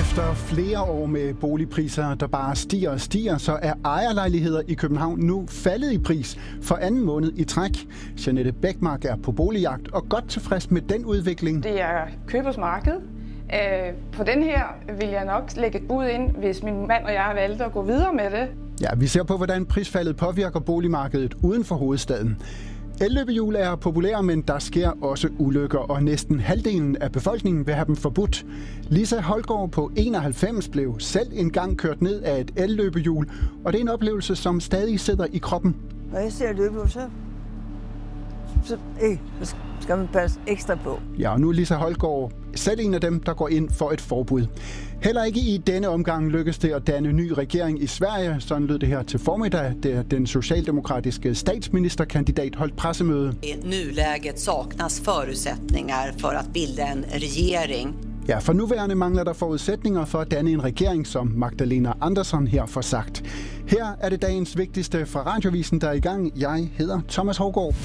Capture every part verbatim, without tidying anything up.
Efter flere år med boligpriser, der bare stiger og stiger, så er ejerlejligheder i København nu faldet i pris for anden måned i træk. Jeanette Bækmark er på boligjagt og godt tilfreds med den udvikling. Det er købers marked. På den her vil jeg nok lægge et bud ind, hvis min mand og jeg valgte at gå videre med det. Ja, vi ser på, hvordan prisfaldet påvirker boligmarkedet uden for hovedstaden. Elløbehjul er populære, men der sker også ulykker, og næsten halvdelen af befolkningen vil have dem forbudt. Lisa Holgaard på enoghalvfems blev selv engang kørt ned af et elløbehjul, og det er en oplevelse, som stadig sidder i kroppen. Når jeg ser løbehjul, så, så, øh, så skal man passe ekstra på. Ja, og nu er Lisa Holgaard selv en af dem, der går ind for et forbud. Heller ikke i denne omgang lykkes det at danne ny regering i Sverige. Sådan lød det her til formiddag, da den socialdemokratiske statsministerkandidat holdt pressemøde. I nuläget saknas förutsättningar för att bilda en regering. Ja, for nuværende mangler der forudsætninger for at danne en regering, som Magdalena Andersson her får sagt. Her er det dagens vigtigste fra Radiovisen, der er i gang. Jeg hedder Thomas Hougaard.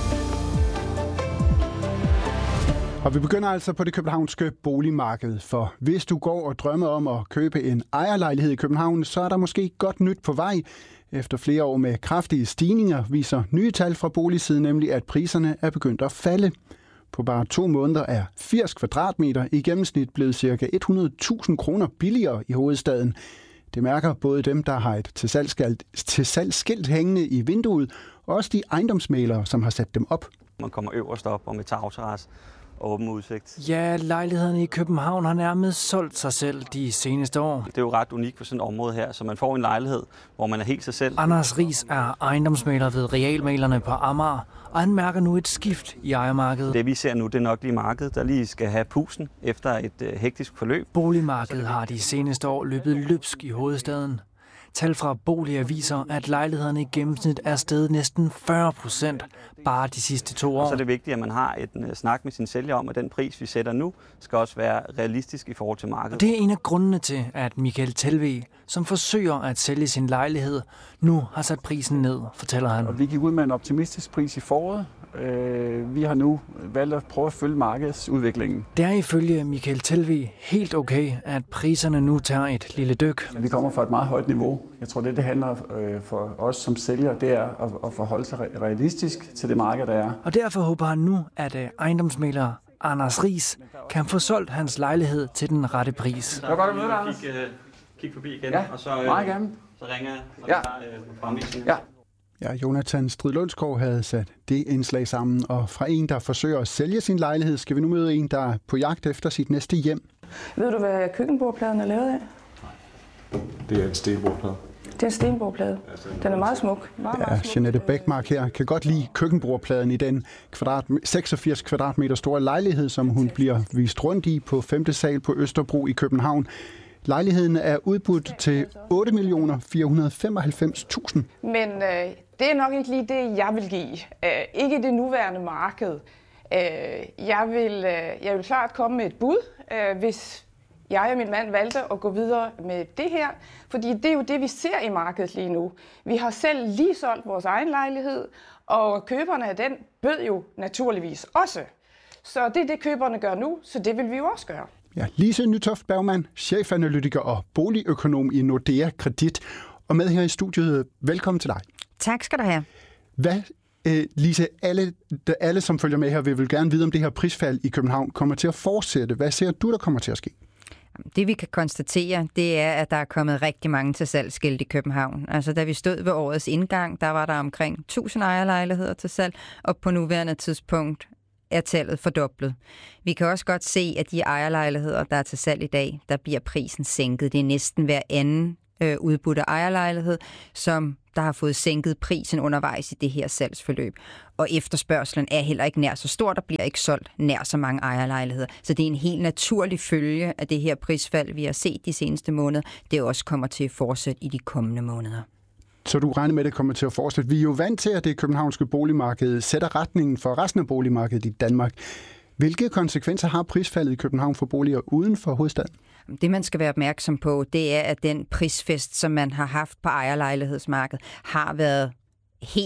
Og vi begynder altså på det københavnske boligmarked, for hvis du går og drømmer om at købe en ejerlejlighed i København, så er der måske godt nyt på vej. Efter flere år med kraftige stigninger viser nye tal fra boligsiden nemlig, at priserne er begyndt at falde. På bare to måneder er firs kvadratmeter i gennemsnit blevet ca. hundrede tusind kroner billigere i hovedstaden. Det mærker både dem, der har et til salgsskilt hængende i vinduet, og også de ejendomsmælere, som har sat dem op. Man kommer øverst op og med tagterrasse. Åben udsigt. Ja, lejlighederne i København har nærmest solgt sig selv de seneste år. Det er jo ret unikt for sådan et område her, så man får en lejlighed, hvor man er helt sig selv. Anders Riis er ejendomsmægler ved Realmælerne på Amager, og han mærker nu et skift i ejermarkedet. Det vi ser nu, det er nok lige markedet, der lige skal have pusten efter et øh, hektisk forløb. Boligmarkedet har de seneste år løbet løbsk i hovedstaden. Tal fra Boliger viser, at lejlighederne i gennemsnit er steget næsten fyrre procent bare de sidste to år. Og så er det vigtigt, at man har et uh, snak med sin sælger om, at den pris, vi sætter nu, skal også være realistisk i forhold til markedet. Og det er en af grundene til, at Michael Telve, som forsøger at sælge sin lejlighed, nu har sat prisen ned, fortæller han. Og vi gik ud med en optimistisk pris i foråret. Vi har nu valgt at prøve at følge markedsudviklingen. Det er ifølge Michael Telve helt okay, at priserne nu tager et lille dyk. Vi kommer fra et meget højt niveau. Jeg tror, det det handler for os som sælgere, det er at forholde sig realistisk til det marked, der er. Og derfor håber han nu, at ejendomsmægler Anders Riis kan få solgt hans lejlighed til den rette pris. Det var godt at møde dig, Anders. Kig, kig forbi igen, ja, og så, øh, meget gerne. så ringer jeg, når ja. vi tager øh, fremvisningen. Ja. Ja, Jonathan Stridlundskov havde sat det indslag sammen, og fra en, der forsøger at sælge sin lejlighed, skal vi nu møde en, der er på jagt efter sit næste hjem. Ved du, hvad køkkenbordpladen er lavet af? Nej, det er en stenbordplade. Det er en stenbordplade. Den er meget smuk. Meget, ja, meget smuk. Jeanette Bækmark her kan godt lide køkkenbordpladen i den kvadrat, seksogfirs kvadratmeter store lejlighed, som hun bliver vist rundt i på femte sal på Østerbro i København. Lejligheden er udbudt til otte millioner fire hundrede og femoghalvfems tusind. Men øh, det er nok ikke lige det, jeg vil give. Øh, ikke i det nuværende marked. Øh, jeg, vil, øh, jeg vil klart komme med et bud, øh, hvis jeg og min mand valgte at gå videre med det her. Fordi det er jo det, vi ser i markedet lige nu. Vi har selv lige solgt vores egen lejlighed, og køberne af den bød jo naturligvis også. Så det er det, køberne gør nu, så det vil vi jo også gøre. Ja, Lise Nytoft Bergmann, chefanalytiker og boligøkonom i Nordea Kredit. Og med her i studiet, velkommen til dig. Tak skal du have. Hvad, øh, Lise, alle, alle som følger med her vil, vil gerne vide, om det her prisfald i København kommer til at fortsætte. Hvad ser du, der kommer til at ske? Det vi kan konstatere, det er, at der er kommet rigtig mange til salgsskilt i København. Altså da vi stod ved årets indgang, der var der omkring tusind ejerlejligheder til salg, og på nuværende tidspunkt er tallet fordoblet. Vi kan også godt se, at de ejerlejligheder, der er til salg i dag, der bliver prisen sænket. Det er næsten hver anden øh, udbudte ejerlejlighed, som der har fået sænket prisen undervejs i det her salgsforløb. Og efterspørgselen er heller ikke nær så stor. Der bliver ikke solgt nær så mange ejerlejligheder. Så det er en helt naturlig følge af det her prisfald, vi har set de seneste måneder. Det også kommer til at fortsætte i de kommende måneder. Så du regner med, at det kommer til at fortsætte. Vi er jo vant til, at det københavnske boligmarked sætter retningen for resten af boligmarkedet i Danmark. Hvilke konsekvenser har prisfaldet i København for boliger uden for hovedstaden? Det, man skal være opmærksom på, det er, at den prisfest, som man har haft på ejerlejlighedsmarkedet, har været helt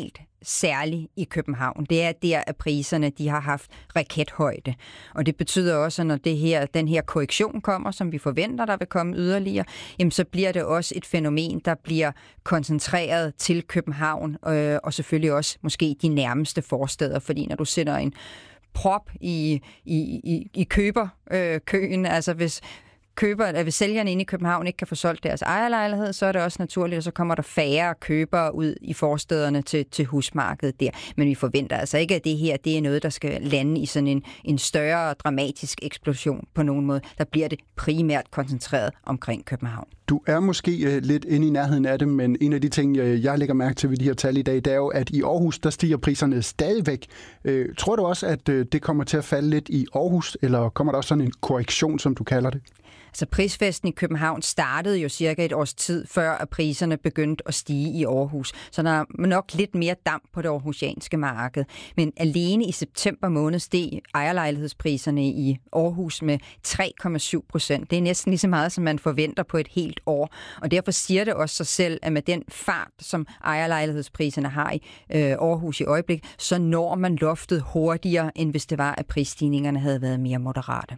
særligt i København. Det er der, at priserne de har haft rakethøjde. Og det betyder også, at når det her, den her korrektion kommer, som vi forventer, der vil komme yderligere, jamen så bliver det også et fænomen, der bliver koncentreret til København, øh, og selvfølgelig også måske de nærmeste forsteder, fordi når du sætter en prop i, i, i, i køberkøen, øh, altså hvis køber, at hvis sælgerne inde i København ikke kan få solgt deres ejerlejlighed, så er det også naturligt, at så kommer der færre købere ud i forstederne til, til husmarkedet der. Men vi forventer altså ikke, at det her det er noget, der skal lande i sådan en, en større dramatisk eksplosion på nogen måde. Der bliver det primært koncentreret omkring København. Du er måske uh, lidt inde i nærheden af det, men en af de ting, jeg lægger mærke til ved de her tal i dag, det er jo, at i Aarhus, der stiger priserne stadigvæk. Uh, tror du også, at uh, det kommer til at falde lidt i Aarhus, eller kommer der også sådan en korrektion, som du kalder det? Altså prisfesten i København startede jo cirka et års tid før, at priserne begyndte at stige i Aarhus. Så der er nok lidt mere damp på det aarhusianske marked. Men alene i september måned steg ejerlejlighedspriserne i Aarhus med tre komma syv procent. Det er næsten lige så meget, som man forventer på et helt år. Og derfor siger det også sig selv, at med den fart, som ejerlejlighedspriserne har i øh, Aarhus i øjeblik, så når man loftet hurtigere, end hvis det var, at prisstigningerne havde været mere moderate.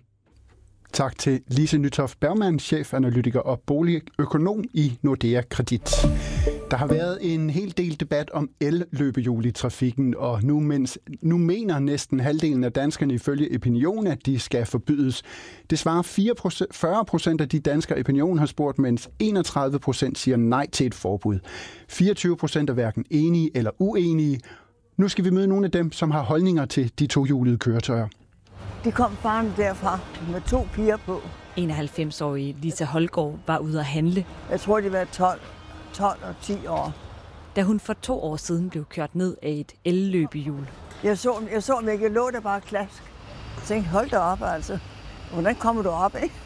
Tak til Lise Nytoft Bergmann, chefanalytiker og boligøkonom i Nordea Kredit. Der har været en hel del debat om el-løbehjul i trafikken, og nu, mens, nu mener næsten halvdelen af danskerne ifølge Epinion, at de skal forbydes. Det svarer fyrre procent af de danskere, Epinion har spurgt, mens enogtredive procent siger nej til et forbud. fireogtyve procent er hverken enige eller uenige. Nu skal vi møde nogle af dem, som har holdninger til de tohjulede køretøjer. De kom faren derfra med to piger på. enoghalvfems-årige Lisa Holgaard var ude at handle. Jeg tror, de var tolv, tolv og ti år. Da hun for to år siden blev kørt ned af et el-løbehjul. Jeg så, jeg så mig ikke, lå der bare klask. Jeg tænkte, hold da op altså. Hvordan kommer du op, ikke?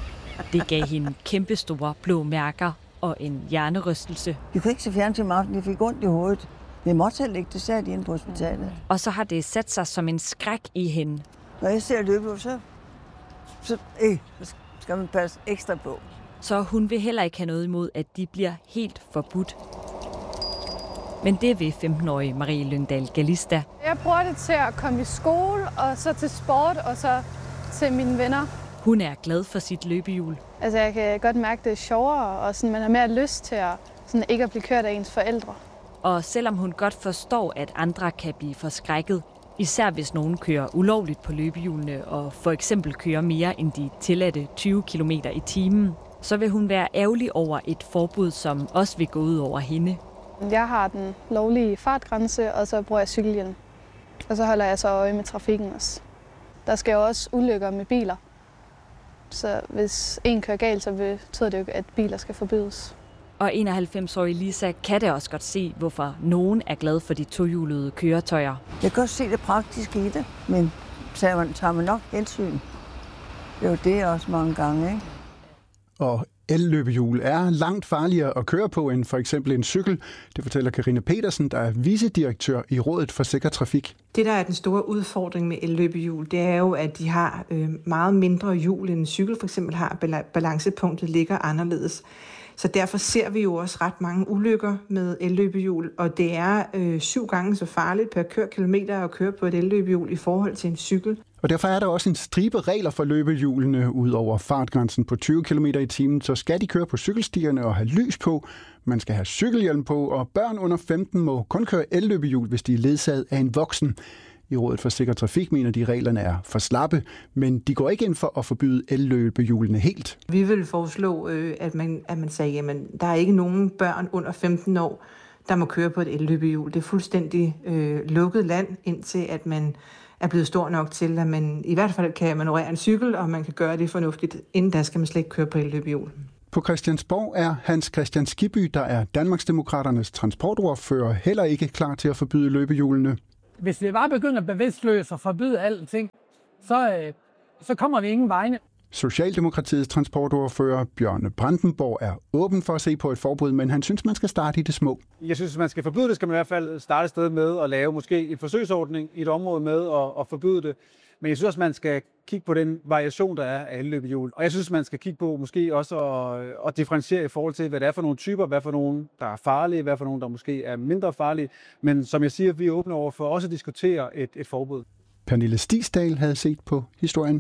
Det gav hende kæmpe store blå mærker og en hjernerystelse. De kunne ikke se fjernsyn om aftenen, de fik ondt i hovedet. Jeg måtte heller ikke, det sagde de inde på hospitalet. Og så har det sat sig som en skræk i hende. Når jeg ser løbe, så, så øh, skal man passe ekstra på. Så hun vil heller ikke have noget imod, at de bliver helt forbudt. Men det vil femten-årige Marie Lyngdal Galista. Jeg bruger det til at komme i skole, og så til sport, og så til mine venner. Hun er glad for sit løbehjul. Altså, jeg kan godt mærke, at det er sjovere, og sådan, man har mere lyst til at, sådan, ikke at blive kørt af ens forældre. Og selvom hun godt forstår, at andre kan blive forskrækket, især hvis nogen kører ulovligt på løbehjulene og for eksempel kører mere end de tilladte tyve kilometer i timen, så vil hun være ærgerlig over et forbud, som også vil gå ud over hende. Jeg har den lovlige fartgrænse, og så bruger jeg cykelhjelm. Og så holder jeg så øje med trafikken også. Der sker jo også ulykker med biler. Så hvis en kører galt, så betyder det jo, at biler skal forbydes. Og enoghalvfems-årige Lisa kan da også godt se, hvorfor nogen er glad for de tohjulede køretøjer. Jeg kan også se det praktiske i det, men tager man, tager man nok hensyn. Det er jo det også mange gange, ikke? Og el-løbehjul er langt farligere at køre på end for eksempel en cykel. Det fortæller Karina Petersen, der er vicedirektør i Rådet for Sikker Trafik. Det, der er den store udfordring med el-løbehjul, det er jo, at de har øh, meget mindre hjul end en cykel. For eksempel har balancepunktet ligger anderledes. Så derfor ser vi jo også ret mange ulykker med el-løbehjul, og det er øh, syv gange så farligt per kørekilometer at køre på et el-løbehjul i forhold til en cykel. Og derfor er der også en stribe regler for løbehjulene. Ud over fartgrænsen på tyve kilometer i timen, så skal de køre på cykelstierne og have lys på. Man skal have cykelhjelm på, og børn under femten må kun køre el-løbehjul, hvis de er ledsaget af en voksen. I Rådet for Sikker Trafik mener de, reglerne er for slappe, men de går ikke ind for at forbyde el-løbehjulene helt. Vi vil foreslå, at man, at man sagde, at der er ikke nogen børn under femten år, der må køre på et el-løbehjul. Det er fuldstændig øh, lukket land, indtil at man er blevet stor nok til, at man i hvert fald kan manøvrere en cykel, og man kan gøre det fornuftigt. Inden da skal man slet ikke køre på el-løbehjul. På Christiansborg er Hans Christian Skibby, der er Danmarksdemokraternes transportordfører, heller ikke klar til at forbyde løbehjulene. Hvis vi bare begynder bevidstløst at forbyde alting, så, øh, så kommer vi ingen vegne. Socialdemokratiets transportordfører Bjørn Brandenborg er åben for at se på et forbud, men han synes, man skal starte i det små. Jeg synes, man skal forbyde det, skal man i hvert fald starte et sted med at lave måske en forsøgsordning i et område med at, at forbyde det. Men jeg synes også, man skal kigge på den variation, der er af elløbehjul. Og jeg synes, man skal kigge på måske også at, at differentiere i forhold til, hvad det er for nogle typer, hvad for nogle, der er farlige, hvad for nogle, der måske er mindre farlige. Men som jeg siger, vi er åbne over for også at diskutere et, et forbud. Pernille Stigsdal havde set på historien.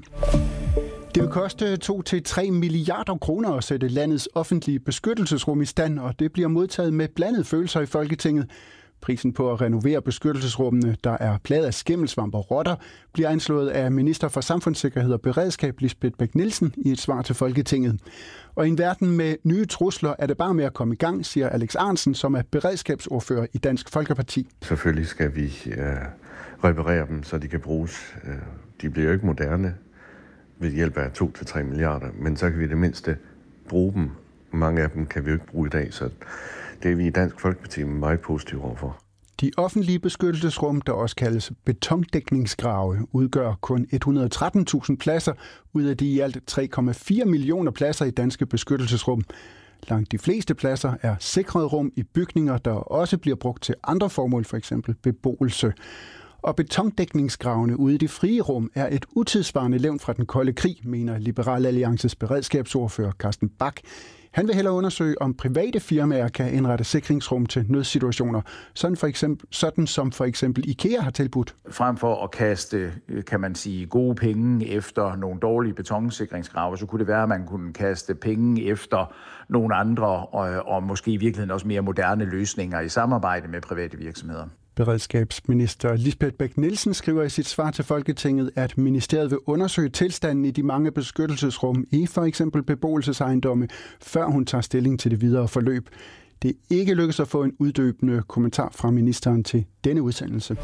Det vil koste to til tre milliarder kroner at sætte landets offentlige beskyttelsesrum i stand, og det bliver modtaget med blandede følelser i Folketinget. Prisen på at renovere beskyttelsesrummene, der er plaget af skimmelsvamp og rotter, bliver anslået af minister for samfundssikkerhed og beredskab Lisbeth Bech-Nielsen i et svar til Folketinget. Og i en verden med nye trusler er det bare med at komme i gang, siger Alex Ahrendtsen, som er beredskabsordfører i Dansk Folkeparti. Selvfølgelig skal vi øh, reparere dem, så de kan bruges. De bliver jo ikke moderne ved hjælp af to til tre milliarder, men så kan vi det mindste bruge dem. Mange af dem kan vi jo ikke bruge i dag, så det er vi i Dansk Folkeparti meget positive overfor. De offentlige beskyttelsesrum, der også kaldes betondækningsgrave, udgør kun et hundrede og tretten tusind pladser ud af de i alt tre komma fire millioner pladser i danske beskyttelsesrum. Langt de fleste pladser er sikrede rum i bygninger, der også bliver brugt til andre formål, f.eks. beboelse. Og betondækningsgravene ude i de frie rum er et utidsvarende levn fra den kolde krig, mener Liberal Alliances beredskabsordfører Carsten Bach. Han vil hellere undersøge, om private firmaer kan indrette sikringsrum til nødsituationer, sådan, for eksempel, sådan som for eksempel IKEA har tilbudt. Frem for at kaste, kan man sige, gode penge efter nogle dårlige betonsikringsgrave, så kunne det være, at man kunne kaste penge efter nogle andre og, og måske i virkeligheden også mere moderne løsninger i samarbejde med private virksomheder. Beredskabsminister Lisbeth Bech-Nielsen skriver i sit svar til Folketinget, at ministeriet vil undersøge tilstanden i de mange beskyttelsesrum i for eksempel beboelsesejendomme, før hun tager stilling til det videre forløb. Det er ikke lykkedes at få en uddybende kommentar fra ministeren til denne udsendelse.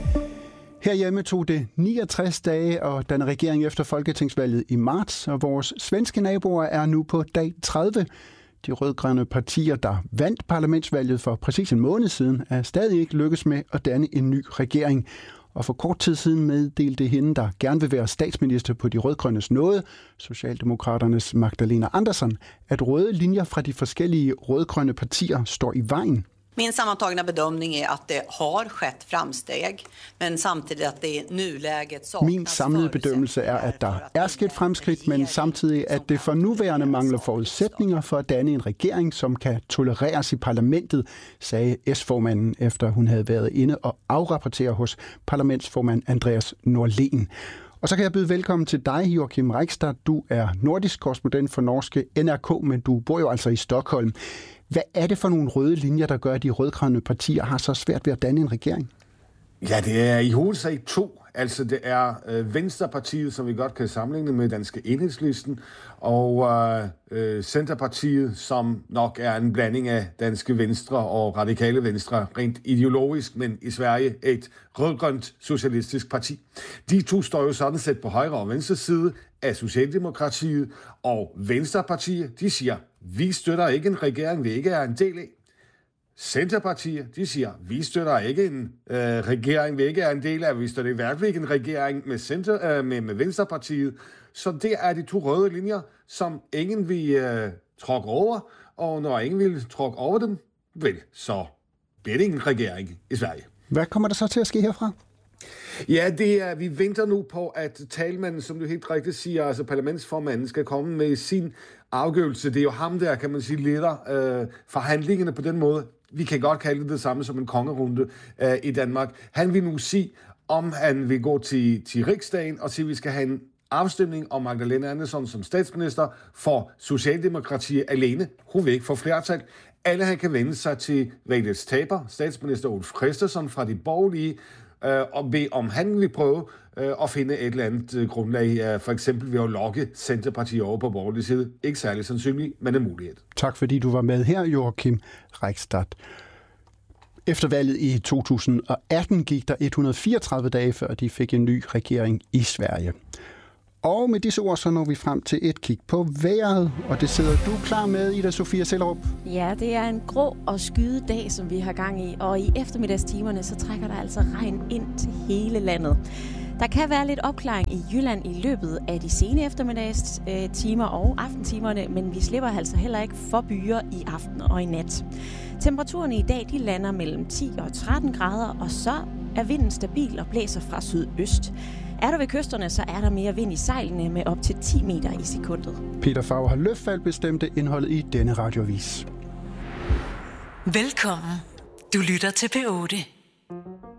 Herhjemme tog det niogtres dage at danne regering efter folketingsvalget i marts, og vores svenske naboer er nu på dag tredive. De rødgrønne partier, der vandt parlamentsvalget for præcis en måned siden, er stadig ikke lykkes med at danne en ny regering. Og for kort tid siden meddelte hende, der gerne vil være statsminister på de rødgrønnes nåde, Socialdemokraternes Magdalena Andersson, at røde linjer fra de forskellige rødgrønne partier står i vejen. Min sammantagna bedömning är att det har skett framsteg, men samtidigt att det i nuläget saknas. Min samlede bedømmelse er, at der er sket fremskridt, men samtidig at det for nuværende mangler forudsætninger for at danne en regering, som kan tolereres i parlamentet, sagde S-formanden, efter hun havde været inde og afrapportere hos parlamentsformand Andreas Norlén. Og så kan jeg byde velkommen til dig, Joachim Reichstad. Du er nordisk korrespondent for norske N R K, men du bor jo altså i Stockholm. Hvad er det for nogle røde linjer, der gør, at de rødgrønne partier har så svært ved at danne en regering? Ja, det er i hovedsag to. Altså det er øh, Venstrepartiet, som vi godt kan sammenligne med Danske Enhedslisten, og øh, Centerpartiet, som nok er en blanding af Danske Venstre og Radikale Venstre, rent ideologisk, men i Sverige et rødgrønt socialistisk parti. De to står jo sådan set på højre og venstre side af Socialdemokratiet, og Venstrepartiet, de siger, vi støtter ikke en regering, vi ikke er en del af. Centerpartiet, de siger, vi støtter ikke en øh, regering, vi ikke er en del af, vi støtter i hvert fald ikke en regering med, center, øh, med, med Venstrepartiet. Så det er de to røde linjer, som ingen vil øh, tråkke over, og når ingen vil tråkke over dem, vel, så bliver det ingen regering i Sverige. Hvad kommer der så til at ske herfra? Ja, det er, vi venter nu på, at talmanden, som du helt rigtigt siger, altså parlamentsformanden, skal komme med sin afgørelse. Det er jo ham der, kan man sige, leder øh, forhandlingerne på den måde. Vi kan godt kalde det det samme som en kongerunde øh, i Danmark. Han vil nu sige, om han vil gå til, til riksdagen og sige, at vi skal have en afstemning om Magdalena Andersson som statsminister for Socialdemokratiet alene. Hun vil ikke få flertal. Alle han kan vende sig til valgets taber, statsminister Ulf Kristersson fra de borgerlige, øh, og bede om han vil prøve øh, at finde et eller andet øh, grundlag, øh, for eksempel ved at lokke Centerpartiet over på borgerlig side. Ikke særlig sandsynligt, men en mulighed. Tak fordi du var med her, Joachim Reichstad. Efter valget i to tusind og atten gik der et hundrede og fireogtredive dage, før de fik en ny regering i Sverige. Og med disse ord så når vi frem til et kig på vejret, og det sidder du klar med, Ida Sofia Sellerup. Ja, det er en grå og skyet dag, som vi har gang i, og i eftermiddagstimerne så trækker der altså regn ind til hele landet. Der kan være lidt opklaring i Jylland i løbet af de sene eftermiddagstimer og aftentimerne, men vi slipper altså heller ikke for byer i aften og i nat. Temperaturerne i dag de lander mellem ti og tretten grader, og så er vinden stabil og blæser fra sydøst. Er du ved kysterne, så er der mere vind i sejlene med op til ti meter i sekundet. Peter Favre har Løffald bestemte indholdet i denne radioavis. Velkommen. Du lytter til P otte.